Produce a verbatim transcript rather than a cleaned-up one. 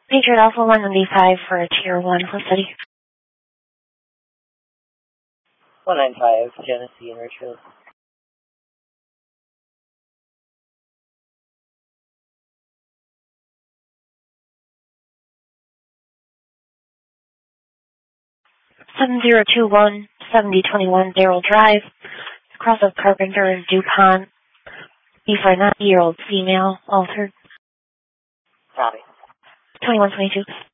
Patriot Alpha one ninety-five for a Tier one city. one ninety-five, Genesee and Richfield. seven zero two one, seventy twenty-one Darrell Drive, across of Carpenter and DuPont. B for a ninety-year-old female, altered. Copy. twenty-one twenty-two.